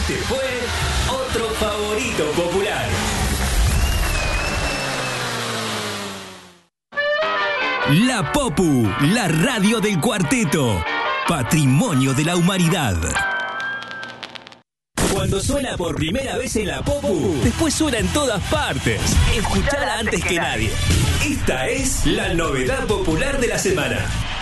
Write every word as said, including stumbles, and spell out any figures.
Este fue otro favorito popular. La Popu, la radio del cuarteto. Patrimonio de la humanidad. Cuando suena por primera vez en la Popu, después suena en todas partes. Escuchala antes que nadie. Esta es la novedad popular de la semana.